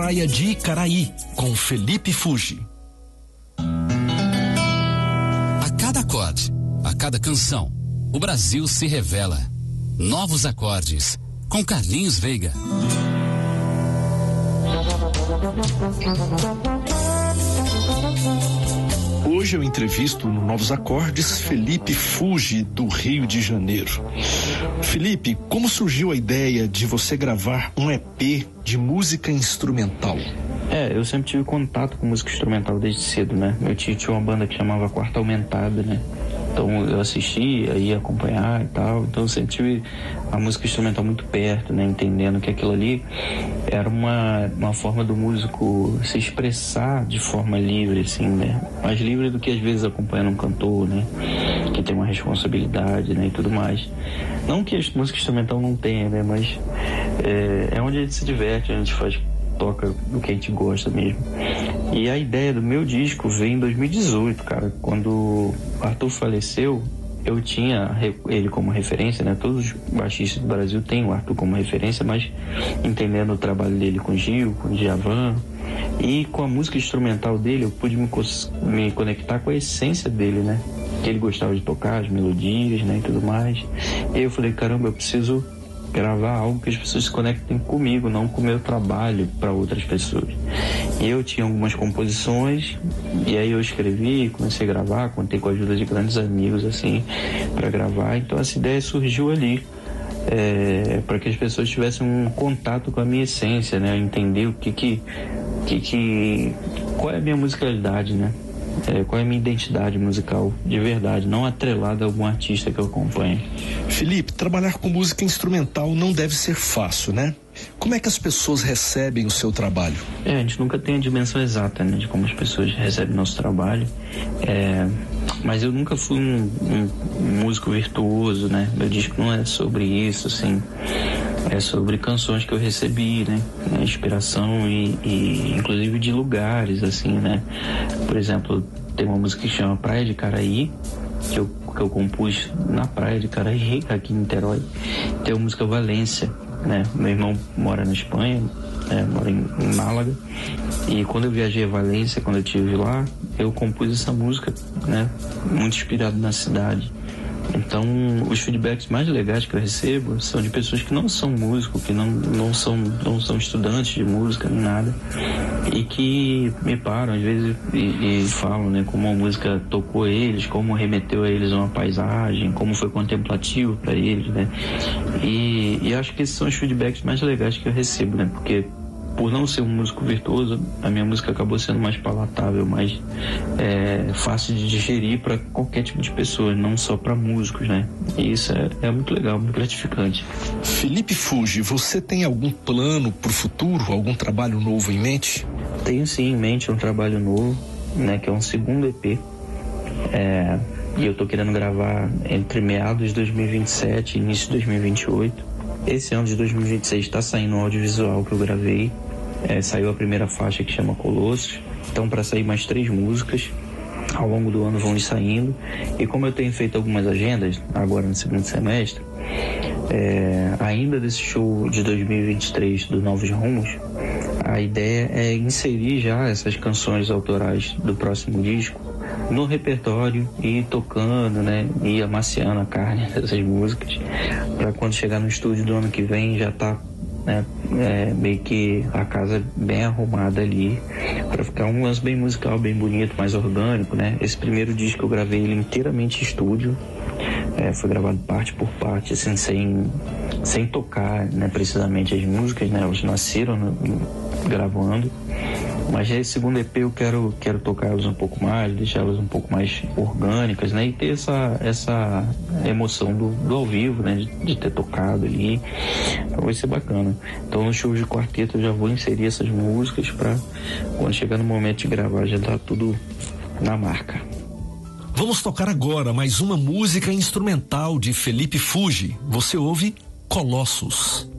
Praia de Icaraí, com Felipe Fuji. A cada acorde, a cada canção, o Brasil se revela. Novos acordes, com Carlinhos Veiga. Hoje eu entrevisto no Novos Acordes Felipe Fuji, do Rio de Janeiro. Felipe, como surgiu a ideia de você gravar um EP de música instrumental? Eu sempre tive contato com música instrumental desde cedo, né? Meu tio tinha uma banda que chamava Quarta Aumentada, né? Então eu assistia, ia acompanhar e tal. Então eu sempre tive a música instrumental muito perto, né? Entendendo que aquilo ali era uma forma do músico se expressar de forma livre, assim, né? Mais livre do que às vezes acompanhando um cantor, né? Que tem uma responsabilidade, né? E tudo mais. Não que a música instrumental não tenha, né? Mas é onde a gente se diverte, a gente toca do que a gente gosta mesmo. E a ideia do meu disco veio em 2018, cara. Quando o Arthur faleceu, eu tinha ele como referência, né? Todos os baixistas do Brasil têm o Arthur como referência, mas entendendo o trabalho dele com o Gil, com o Djavan, e com a música instrumental dele, eu pude me conectar com a essência dele, né? Que ele gostava de tocar, as melodias, né? E tudo mais. E aí eu falei, caramba, eu preciso gravar algo que as pessoas se conectem comigo, não com o meu trabalho para outras pessoas. E eu tinha algumas composições, e aí eu escrevi, comecei a gravar, contei com a ajuda de grandes amigos, assim, para gravar. Então essa ideia surgiu ali, para que as pessoas tivessem um contato com a minha essência, né? Entender qual é a minha musicalidade, né? Qual é a minha identidade musical de verdade, não atrelada a algum artista que eu acompanho. Felipe, trabalhar com música instrumental não deve ser fácil, né? Como é que as pessoas recebem o seu trabalho? A gente nunca tem a dimensão exata, né, de como as pessoas recebem nosso trabalho. Mas eu nunca fui um músico virtuoso, né? Meu disco não é sobre isso, assim. É sobre canções que eu recebi, né? Inspiração e inclusive de lugares, assim, né? Por exemplo, tem uma música que chama Praia de Icaraí, que eu compus na Praia de Icaraí, aqui em Niterói. Tem a música Valência, né? Meu irmão mora na Espanha, mora em Málaga. E quando eu viajei a Valência, quando eu estive lá, eu compus essa música, né? Muito inspirado na cidade. Então, os feedbacks mais legais que eu recebo são de pessoas que não são músicos, que não são estudantes de música nem nada, e que me param às vezes e falam, né, como a música tocou eles, como remeteu a eles uma paisagem, como foi contemplativo para eles, né? E acho que esses são os feedbacks mais legais que eu recebo, né? Porque por não ser um músico virtuoso, a minha música acabou sendo mais palatável, mais fácil de digerir para qualquer tipo de pessoa, não só para músicos, né? E isso é muito legal, muito gratificante. Felipe Fuji, você tem algum plano para o futuro, algum trabalho novo em mente? Tenho sim em mente um trabalho novo, né? Que é um segundo EP. E eu tô querendo gravar entre meados de 2027 e início de 2028. Esse ano de 2026 está saindo um audiovisual que eu gravei. Saiu a primeira faixa que chama Colossos. Então, para sair mais 3 músicas, ao longo do ano vão ir saindo. E como eu tenho feito algumas agendas, agora no segundo semestre, ainda desse show de 2023 do Novos Rumos, a ideia é inserir já essas canções autorais do próximo disco no repertório e ir tocando, né, e amaciando a carne dessas músicas, para quando chegar no estúdio do ano que vem já tá, né, meio que a casa bem arrumada ali, para ficar um lance bem musical, bem bonito, mais orgânico, né? Esse primeiro disco eu gravei ele inteiramente em estúdio, foi gravado parte por parte, assim, sem tocar, né, precisamente as músicas, né? Elas nasceram gravando. Mas esse segundo EP eu quero tocar elas um pouco mais, deixar elas um pouco mais orgânicas, né? E ter essa emoção do ao vivo, né? De ter tocado ali. Então vai ser bacana. Então no show de quarteto eu já vou inserir essas músicas para quando chegar no momento de gravar já tá tudo na marca. Vamos tocar agora mais uma música instrumental de Felipe Fuji. Você ouve Colossos.